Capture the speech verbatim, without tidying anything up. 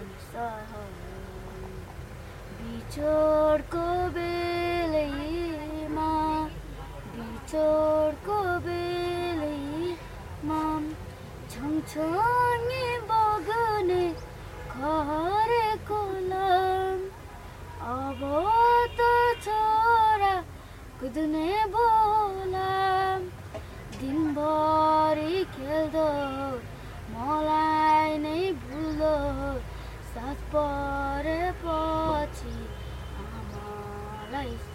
बिछोडको बेलैमा बिछोडको बेलैमा छङछङे बग्ने खरेको लाम अब त छोरा कुद्ने बोलाम दिनभरि खेल्दो मलाई नै भुल्दो साथ परेपछि आमालाई